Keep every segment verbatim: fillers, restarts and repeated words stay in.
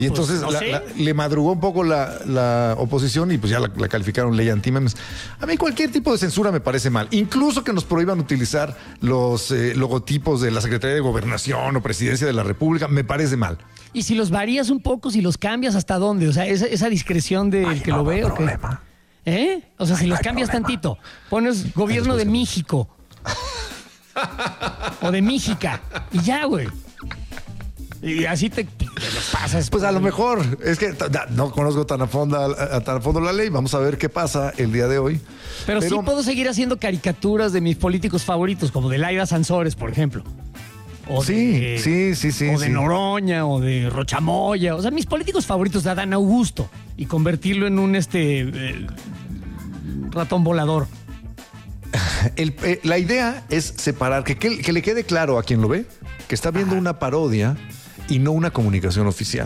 Y entonces pues, no la, sé. la, le madrugó un poco la, la oposición y pues ya la, la calificaron ley antimemes. A mí cualquier tipo de censura me parece mal. Incluso que nos prohíban utilizar los eh, logotipos de la Secretaría de Gobernación o Presidencia de la República, me parece mal. Y si los varías un poco, si los cambias, ¿hasta dónde? O sea, esa, esa discreción del Ay, que no, lo ve, no ¿o qué? problema. ¿Eh? O sea, si Ay, los no hay cambias problema. tantito, pones gobierno de México. O de Méxica. Y ya, güey. Y así te, te lo pasas. Pues a lo mejor, es que t- no conozco tan a fondo, a, a tan a fondo la ley, vamos a ver qué pasa el día de hoy. Pero, sí puedo seguir haciendo caricaturas de mis políticos favoritos, como de Laida Sansores, por ejemplo. O Sí, de, sí, sí, sí, O de sí. Noroña, o de Rochamoya. O sea, mis políticos favoritos de Adán Augusto. Y convertirlo en un este eh, ratón volador. El- eh, la idea es separar, que, que, que le quede claro a quien lo ve, que está viendo una parodia y no una comunicación oficial.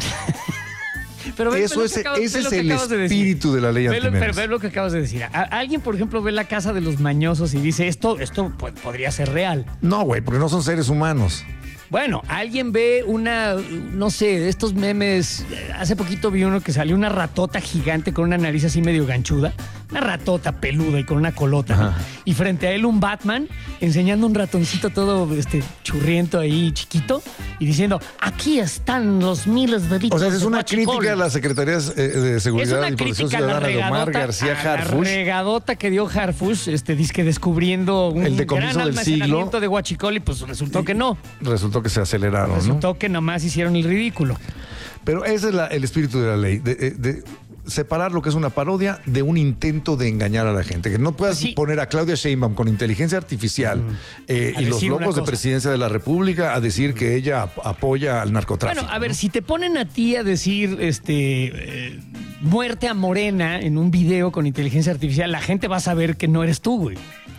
Pero ve- Eso ve lo es, que acabas- ese ve lo es que el acabas de decir. espíritu de la ley Ve lo, pero antimemes. ve lo que acabas de decir. A- alguien, por ejemplo, ve La Casa de los Mañosos y dice, esto, esto po- podría ser real. No, güey, porque no son seres humanos. Bueno, alguien ve una, no sé, de estos memes. eh, Hace poquito vi uno que salió una ratota gigante con una nariz así medio ganchuda. Una ratota peluda y con una colota. ¿no? Ajá. Y frente a él un Batman enseñando un ratoncito todo este churriento ahí, chiquito, y diciendo, aquí están los miles de O sea, es de una huachicol". crítica a las secretarías eh, de Es Seguridad una y Protección crítica a la Ciudadana de Omar regadota, García a la Harfuch. regadota que dio Harfuch, este, disque descubriendo un El decomiso gran del almacenamiento siglo. de huachicol y pues resultó que no. Resultó que se aceleraron, ¿no? Resultó que nomás hicieron el ridículo. Pero ese es la- el espíritu de la ley, de, de- de separar lo que es una parodia de un intento de engañar a la gente. Que no puedas Sí. poner a Claudia Sheinbaum con inteligencia artificial eh, A y los decir una logos de cosa. presidencia de la República a decir que ella ap- apoya al narcotráfico. Bueno, a ver, si te ponen a ti a decir este eh, muerte a Morena en un video con inteligencia artificial, la gente va a saber que no eres tú, güey.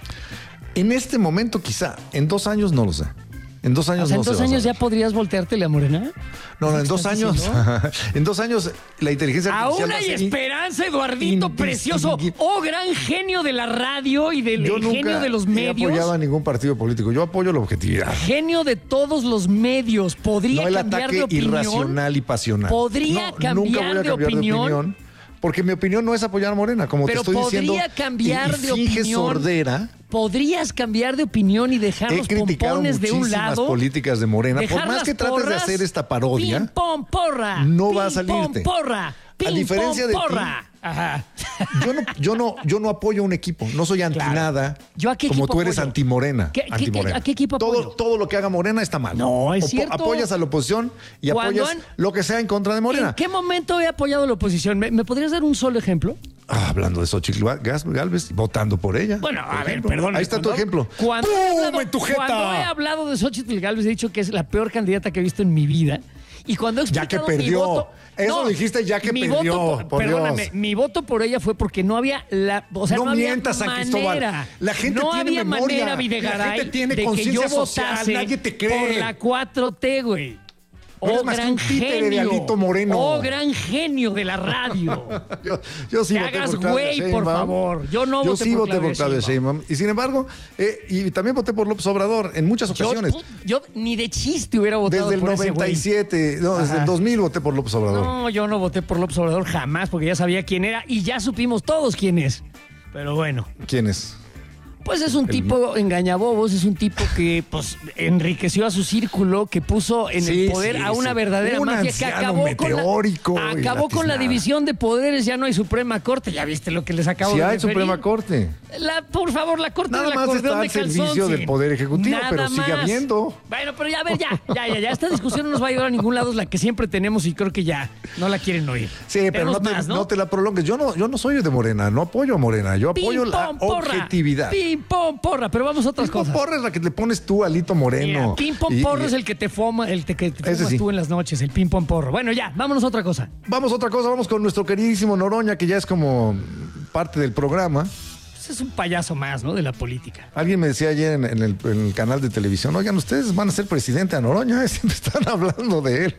En este momento quizá, en dos años no lo sé. En dos años O sea, no en se dos va a años ya saber. podrías volteártele a Morena. No, no, en ¿Qué dos estás años. diciendo? En dos años la inteligencia Aún artificial. va a hay ser in- esperanza, Eduardito, indistinguible. precioso. Oh, gran genio de la radio y del Yo el nunca genio de los he medios. apoyado a ningún partido político. Yo apoyo la objetividad. Genio de todos los medios. Podría No el cambiar ataque de opinión. irracional y pasional. Podría No, cambiar nunca voy a de cambiar opinión. porque mi opinión no es apoyar a Morena, como Pero te estoy diciendo. podría cambiar y- y de finge opinión. sordera. Podrías cambiar de opinión y dejar He los criticado pompones de un muchísimas lado. políticas de Morena. Por dejar más las que trates de porras, hacer esta parodia, Pim, pom, porra. no pim, va a salirte. Pom, porra. Pim, A diferencia pom, de ti, porra. Ajá. yo no, yo no, yo no apoyo a un equipo. No soy anti Claro. nada. ¿Yo a qué como equipo tú eres apoyo? anti-Morena. ¿Qué- qué- anti-Morena. a qué equipo todo, apoyo? todo lo que haga Morena está mal. No, es Opo- cierto. Apoyas a la oposición y Cuando apoyas han- lo que sea en contra de Morena. ¿En qué momento he apoyado a la oposición? ¿Me, me podrías dar un solo ejemplo? Ah, hablando de Xochitl Gás- Gálvez, votando por ella. Bueno, por a ver, ejemplo. perdón. Ahí está tu Cuando- ejemplo. Cuando, he ¡Pum! hablado, en tu jeta! cuando he hablado de Xochitl Gálvez, he dicho que es la peor candidata que he visto en mi vida. Y cuando he Ya que explicado mi perdió. voto- Eso lo dijiste ya que mi perdió, voto por- por perdóname, Dios. mi voto por ella fue porque no había la, o sea, No no, había mientas, San manera. Cristóbal. La gente no tiene había memoria. manera, Videgaray, La gente tiene de que yo conciencia social. votase Nadie te cree. por la cuatro T, güey. No eres Oh, más que gran un títere de genio. Alito Moreno. Oh, gran genio de la radio. Yo, yo sí Te voté hagas por Claudia güey, por Sheinbaum. favor. Yo no Yo voté sí por voté por Claudia Claudia Sheinbaum. Y sin embargo, eh, y también voté por López Obrador en muchas Yo, ocasiones. pu- yo ni de chiste hubiera votado Desde el por ese güey. noventa y siete, no, desde Ajá. el dos mil voté por López Obrador. No, yo no voté por López Obrador jamás porque ya sabía quién era y ya supimos todos quién es. Pero bueno, ¿Quién es? pues es un tipo engañabobos, es un tipo que pues enriqueció a su círculo, que puso en Sí, el poder sí, a una sí. verdadera Un mafia que anciano acabó meteórico con la, y acabó con la latiznada. división de poderes, ya no hay Suprema Corte, ya viste lo que les acabo Si de hay referir. Suprema Corte. La, por favor, la corte Nada del más acordeón está de al servicio Calzón, del Poder Ejecutivo, Nada pero sigue más. habiendo. Bueno, pero ya, a ver, ya, ya, ya, ya. Esta discusión no nos va a llevar a ningún lado, es la que siempre tenemos y creo que ya no la quieren oír. Sí, pero no Tenemos te, más, ¿no? te la prolongues. Yo no, yo no soy de Morena, no apoyo a Morena, yo apoyo Pim, la pom, porra. objetividad. Pim, pom, porra. Pero vamos a otras Pim, pom, cosas. porra es la que le pones tú a Alito Moreno. Mira, pim, pom, Y- porro y- es el que te fuma, el te- que te Ese fumas sí. tú en las noches, el pim, pom, porro. Bueno, ya, vámonos a otra cosa. Vamos a otra cosa, vamos con nuestro queridísimo Noroña, que ya es como parte del programa. Pues es un payaso más, ¿no? De la política. Alguien me decía ayer en, en el, en el canal de televisión, oigan, ustedes van a ser presidente a Noroña, siempre están hablando de él.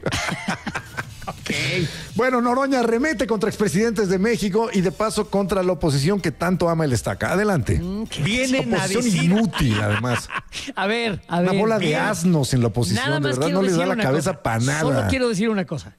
Ok. Bueno, Noroña remete contra expresidentes de México y de paso contra la oposición que tanto ama el estaca. Adelante. ¿qué Vienen a oposición decir... inútil, además. A ver, a ver. Una bola de bien. asnos en la oposición, Nada de más verdad quiero no les da decir la una cabeza cosa. para nada. Solo quiero decir una cosa.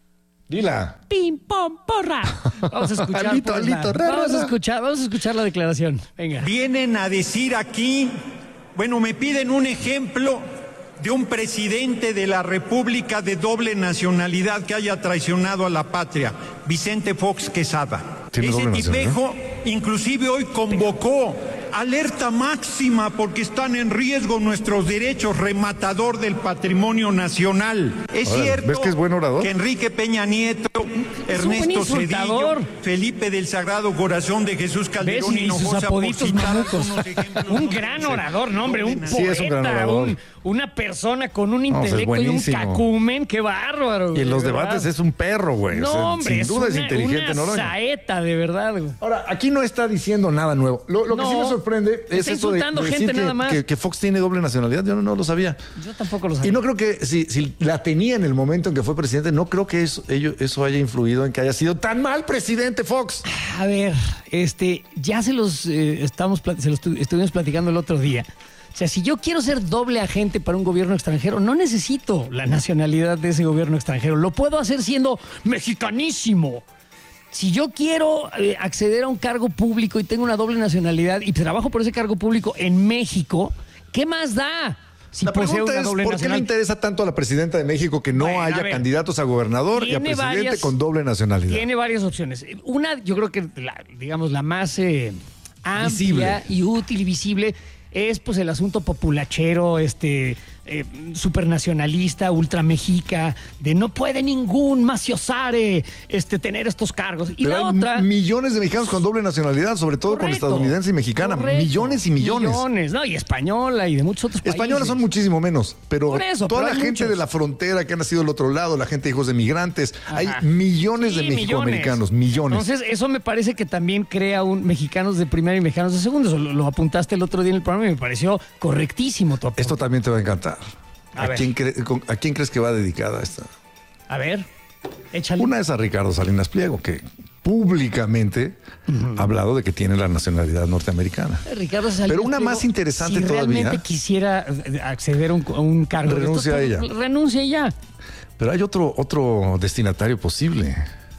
Dila. ¡Pim, pom, porra! Vamos a escuchar. Alito, pues, Alito, la, ra, ra, vamos a ra. escuchar, vamos a escuchar la declaración. Venga. Vienen a decir aquí, bueno, me piden un ejemplo de un presidente de la República de doble nacionalidad que haya traicionado a la patria, Vicente Fox Quesada. Tiene Ese doble nacionalidad, tipejo inclusive hoy convocó alerta máxima porque están en riesgo nuestros derechos, rematador del patrimonio nacional. Es Órale, cierto ¿ves que es buen orador? que Enrique Peña Nieto, Ernesto insultador. Cedillo, Felipe del Sagrado Corazón de Jesús ¿Ves? Calderón Y sus Hinojosa, por apoditos citar mamucos. algunos ejemplos, Un no gran deben ser orador, no, hombre, un doble Sí, es un gran poeta, orador. un- una persona con un No, pues, es intelecto y un buenísimo. cacumen, qué bárbaro. Y en los de verdad. debates es un perro, güey. No, O sea, hombre, sin es duda es una- inteligente, una Noroña. saeta, de verdad, güey. Ahora, aquí no está diciendo nada nuevo. Lo, lo que No, sí me sorprende es está esto de, insultando de gente decir que, nada más. que- que Fox tiene doble nacionalidad. Yo no, no lo sabía. Yo tampoco lo sabía. Y no creo que si, si la tenía en el momento en que fue presidente, no creo que eso, ello- eso haya influido en que haya sido tan mal presidente Fox. A ver, este, ya se los eh, estamos plat- se los estu- estuvimos platicando el otro día. O sea, si yo quiero ser doble agente para un gobierno extranjero, no necesito la nacionalidad de ese gobierno extranjero. Lo puedo hacer siendo mexicanísimo. Si yo quiero eh, acceder a un cargo público y tengo una doble nacionalidad y trabajo por ese cargo público en México, ¿qué más da? Si La poseo pregunta una es, doble ¿por qué le nacionalidad. interesa tanto a la presidenta de México que no Bueno, a haya ver, candidatos a gobernador y a tiene presidente varias- con doble nacionalidad? Tiene varias opciones. Una, yo creo que, la, digamos, la más eh, amplia Visible. y útil y visible es pues el asunto populachero, este, eh, supernacionalista, ultramexica, de no puede ningún maciosare este, tener estos cargos. Y Pero la hay otra... millones de mexicanos con doble nacionalidad, sobre todo con Correcto, estadounidense y mexicana. correcto. Millones y millones. Millones, ¿no? Y española y de muchos otros países. Españolas son muchísimo menos, pero Por eso, toda pero la hay gente muchos. de la frontera que ha nacido del otro lado, la gente de hijos de migrantes, Ajá. hay millones Sí, de mexicoamericanos, millones. Entonces, eso me parece que también crea un mexicanos de primera y mexicanos de segunda. Eso lo, lo apuntaste el otro día en el programa y me pareció correctísimo tu apunte. Esto también te va a encantar. A ¿A, ver. quién cre- con- ¿A quién crees que va dedicada esta? A ver, échale. Una es a Ricardo Salinas Pliego, que públicamente ha hablado de que tiene la nacionalidad norteamericana. Ricardo Salinas Pero una Pliego, más interesante si todavía. realmente quisiera eh, acceder a un, a un cargo. de Renuncia estos, a ella. pues, Renuncia ya. Pero hay otro, otro destinatario posible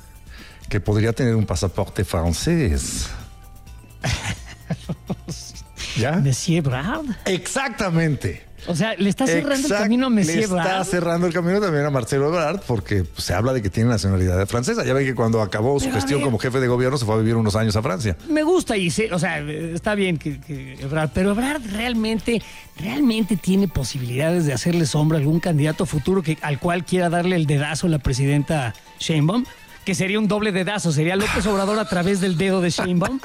que podría tener un pasaporte francés. ¿Ya? Monsieur Brad. Exactamente. O sea, le está cerrando el Exact- camino a Le Monsieur está Brad. cerrando el camino también a Marcelo Ebrard porque pues, se habla de que tiene nacionalidad francesa. Ya ven que cuando acabó su Pero a gestión ver. como jefe de gobierno se fue a vivir unos años a Francia. Me gusta y sé, o sea, está bien que, que Ebrard, pero Ebrard realmente, realmente tiene posibilidades de hacerle sombra a algún candidato futuro que, al cual quiera darle el dedazo la presidenta Sheinbaum, que sería un doble dedazo, sería López Obrador a través del dedo de Sheinbaum.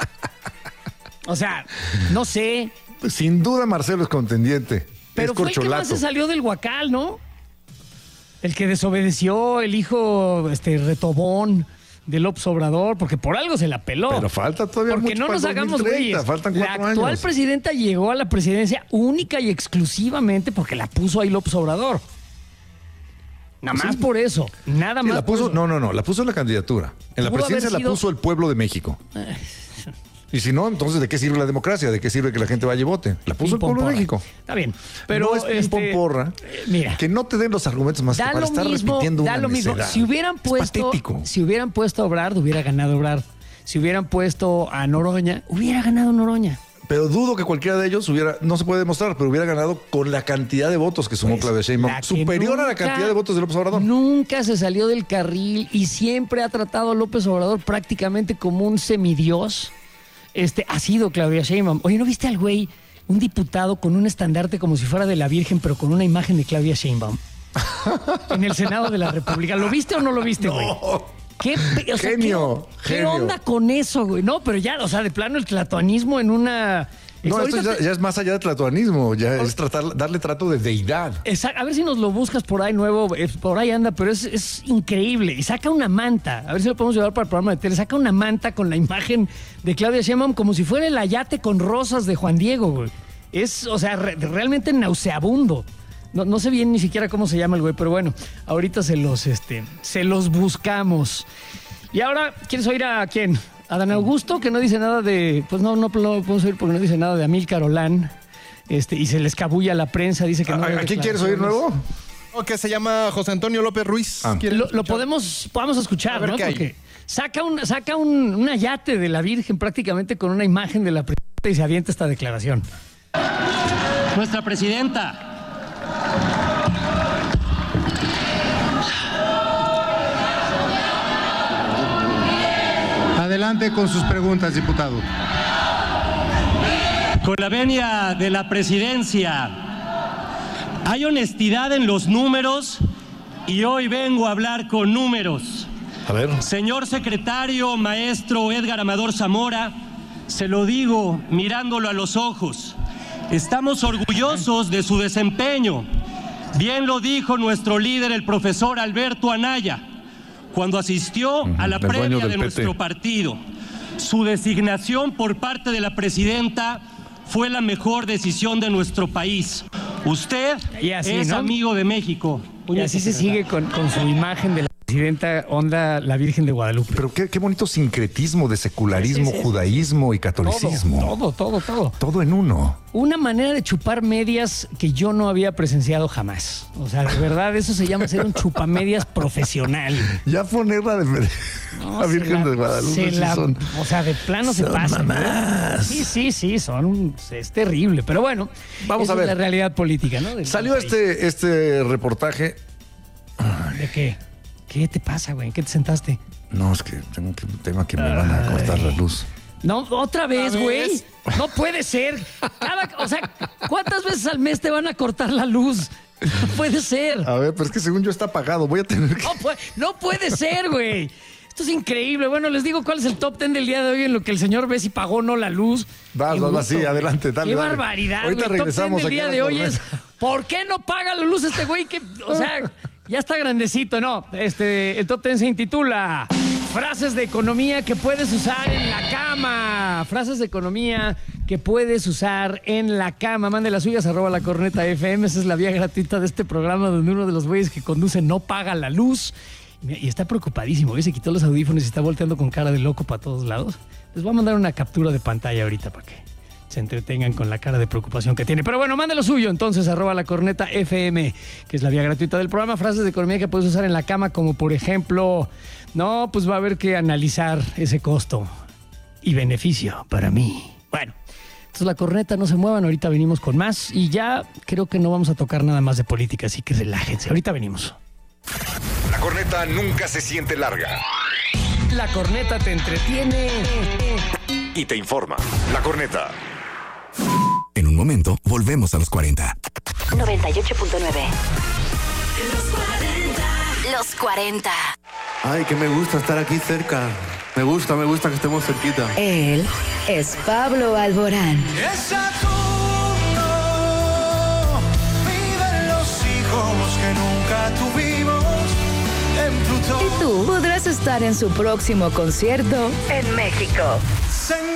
O sea, no sé, Pues, sin duda Marcelo es contendiente. pero es fue el que más corcholato. se salió del huacal, ¿no? El que desobedeció, el hijo este retobón de López Obrador, porque por algo se la peló. Pero falta todavía Porque mucho no para nos el hagamos dos mil treinta, güeyes. faltan La cuatro actual años. presidenta llegó a la presidencia única y exclusivamente porque la puso ahí López Obrador. Nada más Sí. por eso. Nada Sí, más. la por puso, eso. no, no, no, la puso en la candidatura. En la Pudo presidencia haber la sido- puso el pueblo de México. Y si no, entonces ¿de qué sirve la democracia? ¿De qué sirve que la gente vaya y vote? La puso el Pim, pom, pueblo de porra. México. Está bien. Pero no es pim, pom, este, porra. eh, Mira. Que no te den los argumentos más que Da para lo estar mismo, repitiendo da una lo mismo. necedad. Si hubieran Es puesto, patético. si hubieran puesto a Obrador, hubiera ganado Obrador. Si hubieran puesto a Noroña, hubiera ganado Noroña. Pero dudo que cualquiera de ellos hubiera, no se puede demostrar, pero hubiera ganado con la cantidad de votos que sumó Pues, Claudia Sheinbaum, la que superior a la nunca- cantidad de votos de López Obrador. Nunca se salió del carril y siempre ha tratado a López Obrador prácticamente como un semidios. Este, ha sido Claudia Sheinbaum. Oye, ¿no viste al güey, un diputado con un estandarte como si fuera de la Virgen, pero con una imagen de Claudia Sheinbaum? En el Senado de la República. ¿Lo viste o no lo viste, güey? ¿Qué, pe- o sea, Genio, ¿qué, qué genio. onda con eso, güey? No, pero ya, o sea, de plano el tlatoanismo en una... No, esto ahorita ya, te- ya es más allá de tlatoanismo, ya es tratar, darle trato de deidad. Exacto. A ver si nos lo buscas por ahí nuevo, eh, por ahí anda, pero es, es increíble. Y saca una manta, a ver si lo podemos llevar para el programa de tele, saca una manta con la imagen de Claudia Sheinbaum como si fuera el ayate con rosas de Juan Diego, güey. Es, o sea, re- realmente nauseabundo. No, no sé bien ni siquiera cómo se llama el güey, pero bueno, ahorita se los, este, se los buscamos. Y ahora, ¿quieres oír a quién? A Dan Augusto, que no dice nada de... Pues no, no, no podemos oír porque no dice nada de Amílcar Olán. Este, y se le escabulla a la prensa, dice que no... ¿A, hay a quién quieres oír declaraciones. nuevo? Que se llama José Antonio López Ruiz. Ah. Lo, lo podemos, podamos escuchar, A ver, ¿no? ¿qué hay? Porque saca un, saca un, un ayate de la Virgen prácticamente con una imagen de la presidenta y se avienta esta declaración. Nuestra presidenta. Adelante con sus preguntas, diputado. Con la venia de la presidencia, hay honestidad en los números y hoy vengo a hablar con números. A ver. Señor secretario, maestro Edgar Amador Zamora, se lo digo mirándolo a los ojos. Estamos orgullosos de su desempeño. Bien lo dijo nuestro líder, el profesor Alberto Anaya, cuando asistió a la el dueño previa del de P T. nuestro partido. Su designación por parte de la presidenta fue la mejor decisión de nuestro país. Usted Y así, es ¿no? amigo de México. Y así se sigue con, con su imagen de la presidenta onda la Virgen de Guadalupe. Pero qué, qué bonito sincretismo de secularismo, Sí, sí, sí. judaísmo y catolicismo. Todo, todo, todo. Todo en uno. Una manera de chupar medias que yo no había presenciado jamás. O sea, de verdad, eso se llama ser un chupamedias profesional. Ya ponerla de No, la se Virgen la- de Guadalupe. se sí la- son- o sea, de plano se son pasan. ¿no? mamás. Sí, sí, sí, son. Es terrible. Pero bueno, Vamos esa a ver. es la realidad política, ¿no? Del Salió país. este, este reportaje. ¿De qué? ¿Qué te pasa, güey? ¿En qué te sentaste? No, es que tengo que- un tema que me van a cortar la luz. No, otra vez, ¿Otra güey. vez? No puede ser. Cada, o sea, ¿cuántas veces al mes te van a cortar la luz? No puede ser. A ver, pero es que según yo está apagado. Voy a tener que. No puede, no puede ser, güey. Esto es increíble. Bueno, les digo cuál es el top ten del día de hoy en lo que el señor ve si pagó o no la luz. Vas, Qué vas, vas, gusto, sí, güey. adelante, dale, Qué dale. barbaridad, Ahorita güey. El top regresamos ten del aquí a día la de hoy es corneta. ¿por qué no paga la luz este güey? Que, o sea, ya está grandecito, ¿no? Este, el top ten se intitula Frases de economía que puedes usar en la cama. Frases de economía que puedes usar en la cama. Mande las suyas, arroba la corneta F M. Esa es la vía gratuita de este programa donde uno de los güeyes que conduce no paga la luz. Y está preocupadísimo, güey. Se quitó los audífonos y está volteando con cara de loco para todos lados. Les voy a mandar una captura de pantalla ahorita para que se entretengan con la cara de preocupación que tiene. Pero bueno, mande lo suyo. Entonces, arroba la corneta F M, que es la vía gratuita del programa. Frases de economía que puedes usar en la cama, como por ejemplo, no, pues va a haber que analizar ese costo y beneficio para mí. Bueno, entonces la corneta, no se muevan. Ahorita venimos con más y ya creo que no vamos a tocar nada más de política, así que relájense. Ahorita venimos. La corneta nunca se siente larga La corneta te entretiene. y te informa. La corneta. En un momento, volvemos a los cuarenta. noventa y ocho punto nueve. Los cuarenta. Ay, que me gusta estar aquí cerca. Me gusta, me gusta que estemos cerquita. Él es Pablo Alborán. En Saturno viven los hijos que nunca tuvimos. En Plutón. Y tú podrás estar en su próximo concierto en México.